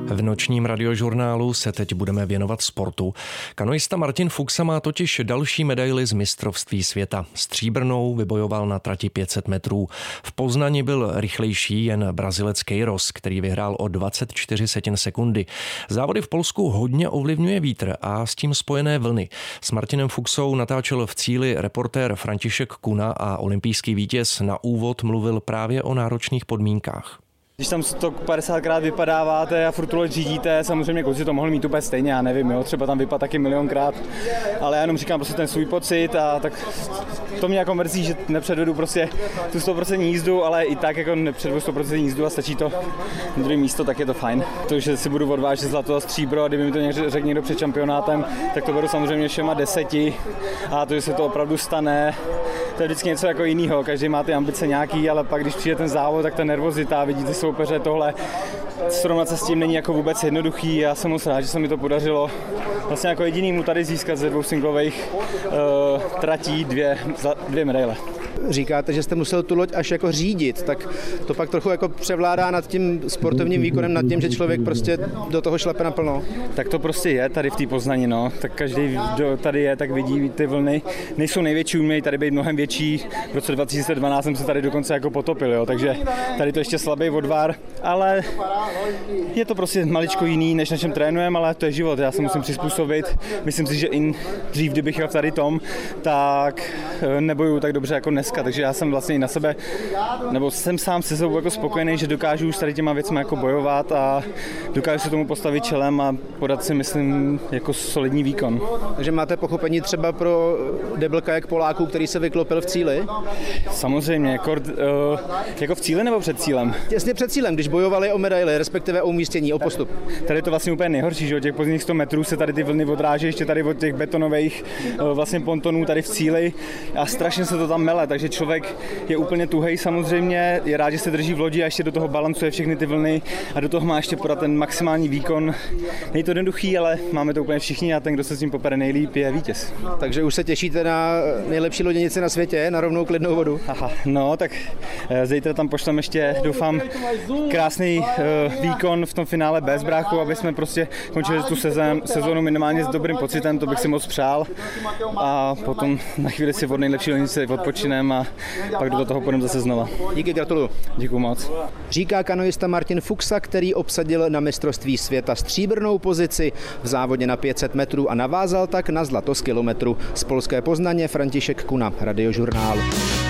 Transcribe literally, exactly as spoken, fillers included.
V nočním radiožurnálu se teď budeme věnovat sportu. Kanoista Martin Fuxa má totiž další medaili z mistrovství světa. Stříbrnou vybojoval na trati pět set metrů. V Poznani byl rychlejší jen Brazilec Queiroz, který vyhrál o dvacet čtyři setin sekundy. Závody v Polsku hodně ovlivňuje vítr a s tím spojené vlny. S Martinem Fuxou natáčel v cíli reportér František Kuna a olympijský vítěz na úvod mluvil právě o náročných podmínkách. Když tam sto padesátkrát vypadáváte a furt tohle řídíte, samozřejmě kluci to mohli mít úplně stejně, já nevím, jo, třeba tam vypadá taky milionkrát, ale já jenom říkám prostě ten svůj pocit a tak to mě jako mrzí, že nepředvedu prostě tu sto procent jízdu, ale i tak jako nepředvedu sto procent jízdu a stačí to druhé místo, tak je to fajn. To, že si budu odvážet zlato a stříbro a kdyby mi to někdo řekl někdo před šampionátem, tak to beru samozřejmě všema deseti a to, že se to opravdu stane, to je vždycky něco jako jiného, každý má ty ambice nějaký, ale pak když přijde ten závod, tak ta nervozita, vidíte soupeře, tohle srovnat se s tím není jako vůbec jednoduchý. Já jsem moc rád, že se mi to podařilo vlastně jako jedinýmu tady získat ze dvou singlových uh, tratí dvě, dvě medaile. Říkáte, že jste musel tu loď až jako řídit, tak to pak trochu jako převládá nad tím sportovním výkonem, nad tím, že člověk prostě do toho šlape naplno. Tak to prostě je tady v té Poznani, no. Tak každý, kdo tady je, tak vidí ty vlny. Nejsou největší, umějí tady být mnohem větší. V roce dva tisíce dvanáct jsem se tady dokonce jako potopil, jo. Takže tady to ještě slabý odvar, ale je to prostě maličko jiný, než na čem trénujeme, ale to je život, já se musím přizpůsobit. Myslím si, že i dřív, kdybych jel tady tom, tak nebojuju tak dobře jako dneska, takže já jsem vlastně i na sebe, nebo jsem sám se sebou jako spokojený, že dokážu už tady těma věcmi jako bojovat a dokážu se tomu postavit čelem a podat si, myslím, jako solidní výkon. Takže máte pochopení třeba pro double kajak Poláků, který se vyklopil v cíli? Samozřejmě, jako, uh, jako v cíli nebo před cílem? Těsně před cílem, když bojovali o medaily, respektive o umístění, o postup. Tady je to vlastně úplně nejhorší, že od těch pozdních sto metrů se tady ty vlny odráží, ještě tady od těch betonových uh, vlastně pontonů tady v cíli a strašně se to tam mele, takže člověk je úplně tuhej samozřejmě, je rád, že se drží v lodi a ještě do toho balancuje všechny ty vlny a do toho má ještě podat ten maximální výkon. Není to jednoduchý, ale máme to úplně všichni a ten, kdo se s tím popere nejlíp, je vítěz. Takže už se těšíte na nejlepší loděnici na světě, na rovnou klidnou vodu? Aha, no tak zítra tam pošlem ještě, doufám, krásný uh, výkon v tom finále bez bráchu, aby jsme prostě končili tu sezon, sezonu minimálně s dobrým pocitem, to bych si moc přál a potom na chvíli si od nejlepší loděnice odpočinem a pak do toho půjdeme zase znova. Díky, gratuluju. Děkuju moc. Říká kanoista Martin Fuxa, který obsadil na mistrovství světa stříbrnou pozici v závodě na pět set metrů a navázal tak na zlato z kilometru. Z polské Poznaně František Kuna, Radiožurnál.